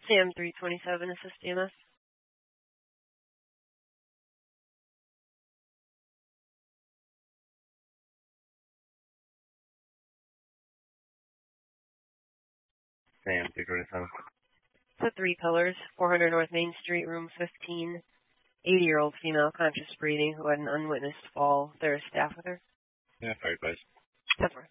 Sam 327, assist EMS. Sam 327. The 3 Pillars, 400 North Main Street, room 15. 80-year-old female, conscious breathing, who had an unwitnessed fall. There is staff with her. Yeah, sorry, guys. 10-4.